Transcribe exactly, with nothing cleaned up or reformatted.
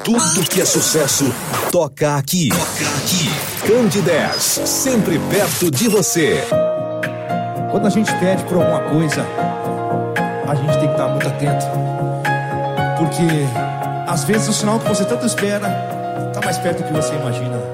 Tudo que é sucesso toca aqui. Toca aqui. Candidez, sempre perto de você. Quando a gente pede por alguma coisa, a gente tem que estar muito atento, porque às vezes o sinal que você tanto espera está mais perto do que você imagina.